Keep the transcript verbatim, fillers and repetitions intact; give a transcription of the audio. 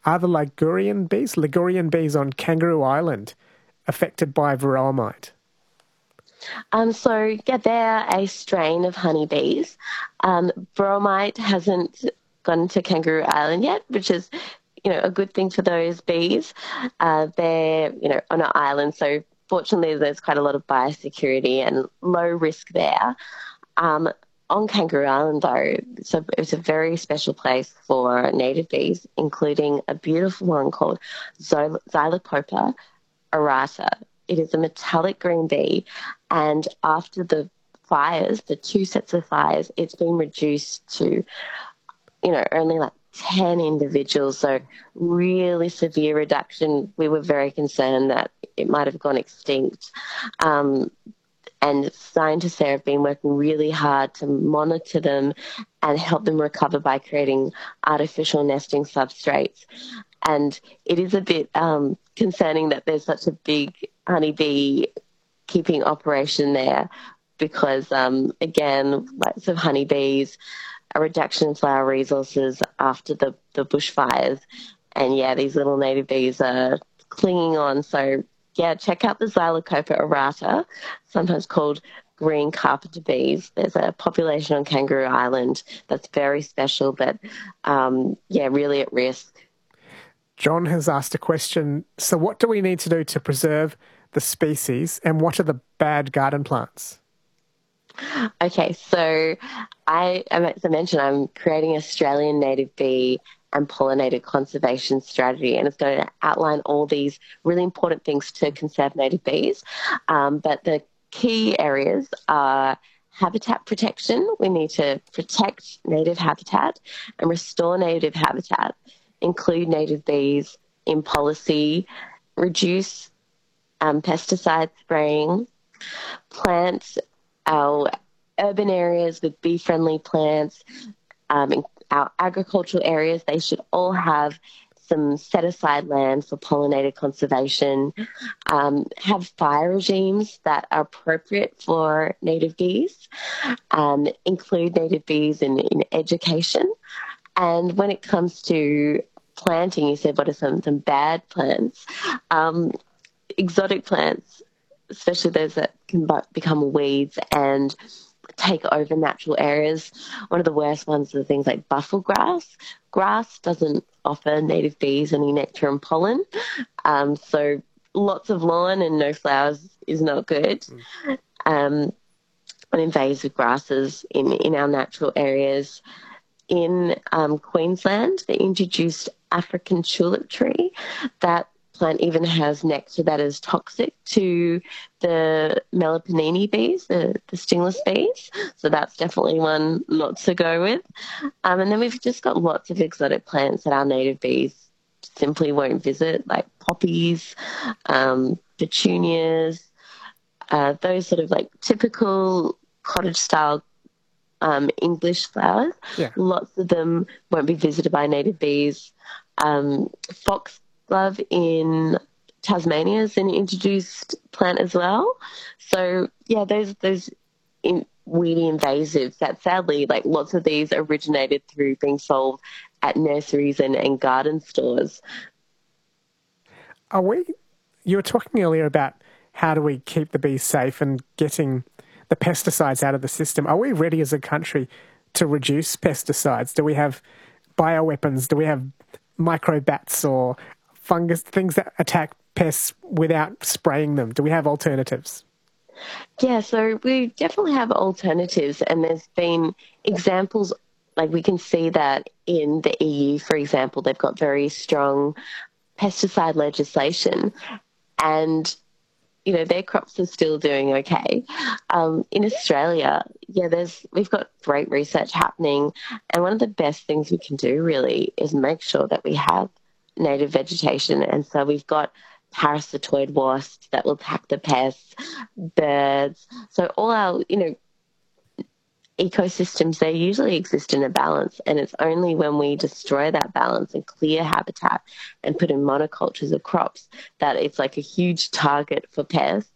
Are the Ligurian bees, Ligurian bees on Kangaroo Island, affected by varroa mite? Um, so, yeah, they're a strain of honeybees. Um, Bromite hasn't gone to Kangaroo Island yet, which is, you know, a good thing for those bees. Uh, they're, you know, on an island, so fortunately there's quite a lot of biosecurity and low risk there. Um, on Kangaroo Island, though, it's a, it's a very special place for native bees, including a beautiful one called Xyl- Xylocopa aurata. It is a metallic green bee, and after the fires, the two sets of fires, it's been reduced to, you know, only like ten individuals, so really severe reduction. We were very concerned that it might have gone extinct. Um, and scientists there have been working really hard to monitor them and help them recover by creating artificial nesting substrates. And it is a bit um, concerning that there's such a big honeybee keeping operation there because, um, again, lots of honeybees, a reduction in flower resources after the, the bushfires. And, yeah, these little native bees are clinging on. So, yeah, check out the Xylocopa aurata, sometimes called green carpenter bees. There's a population on Kangaroo Island that's very special, but, um, yeah, really at risk. John has asked a question. So what do we need to do to preserve the species, and what are the bad garden plants? Okay, so I, as I mentioned, I'm creating Australian native bee and pollinator conservation strategy, and it's going to outline all these really important things to conserve native bees. Um, but the key areas are habitat protection. We need to protect native habitat and restore native habitat, include native bees in policy, reduce um, pesticide spraying, plant our urban areas with bee-friendly plants, um, in our agricultural areas, they should all have some set-aside land for pollinator conservation, um, have fire regimes that are appropriate for native bees, um, include native bees in, in education. And when it comes to planting, you said what are some, some bad plants? Um, exotic plants, especially those that can become weeds and take over natural areas. One of the worst ones are things like buffel grass. Grass doesn't offer native bees any nectar and pollen, um, so lots of lawn and no flowers is not good. Mm. Um, and invasive grasses in, in our natural areas. In um, Queensland, they introduced African tulip tree. That plant even has nectar that is toxic to the Meliponene bees, the, the stingless bees. So that's definitely one not to go with. Um, and then we've just got lots of exotic plants that our native bees simply won't visit, like poppies, um, petunias, uh, those sort of like typical cottage-style Um, English flowers. Yeah. Lots of them won't be visited by native bees. Um, foxglove in Tasmania is an introduced plant as well. So, yeah, those those in, weedy invasives that sadly, like lots of these originated through being sold at nurseries and, and garden stores. Are we, you were talking earlier about how do we keep the bees safe and getting the pesticides out of the system. Are we ready as a country to reduce pesticides? Do we have bioweapons? Do we have microbats or fungus, things that attack pests without spraying them? Do we have alternatives? Yeah, so we definitely have alternatives, and there's been examples, like we can see that in the E U, for example, they've got very strong pesticide legislation, and you know, their crops are still doing okay. Um, in Australia, yeah, there's we've got great research happening, and one of the best things we can do really is make sure that we have native vegetation. And so we've got parasitoid wasps that will attack the pests, birds. So all our, you know, ecosystems, they usually exist in a balance, and it's only when we destroy that balance and clear habitat and put in monocultures of crops that it's like a huge target for pests.